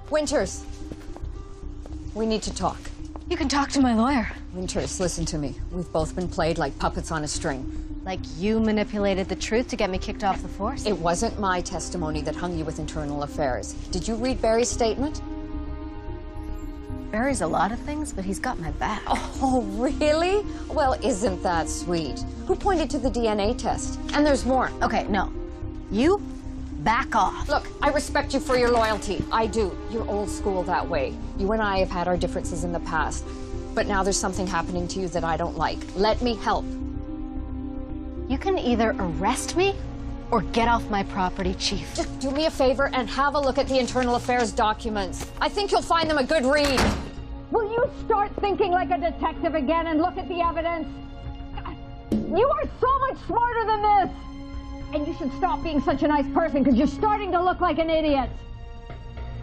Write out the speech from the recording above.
Winters, we need to talk. You can talk to my lawyer. Winters, listen to me. We've both been played like puppets on a string. Like you manipulated the truth to get me kicked off the force? It wasn't my testimony that hung you with internal affairs. Did you read Barry's statement? Barry's a lot of things, but he's got my back. Oh, really? Well, isn't that sweet? Who pointed to the DNA test? And there's more. Okay, no. You back off. Look, I respect you for your loyalty. I do. You're old school that way. You and I have had our differences in the past. But now there's something happening to you that I don't like. Let me help. You can either arrest me or get off my property, Chief. Just do me a favor and have a look at the internal affairs documents. I think you'll find them a good read. Will you start thinking like a detective again and look at the evidence? You are so much smarter than this. And you should stop being such a nice person because you're starting to look like an idiot.